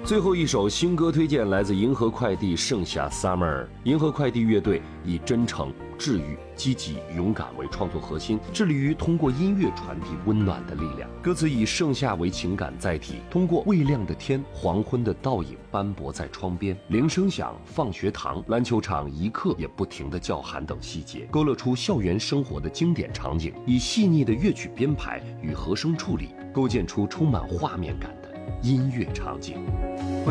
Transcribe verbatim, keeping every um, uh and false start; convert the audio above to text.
最后一首新歌推荐来自银河快递《盛夏 Summer》。银河快递乐队以真诚、治愈、积极、勇敢为创作核心，致力于通过音乐传递温暖的力量。歌词以盛夏为情感载体，通过未亮的天、黄昏的倒影斑驳在窗边、铃声响、放学堂、篮球场一刻也不停的叫喊等细节，勾勒出校园生活的经典场景，以细腻的乐曲编排与和声处理，构建出充满画面感的音乐场景。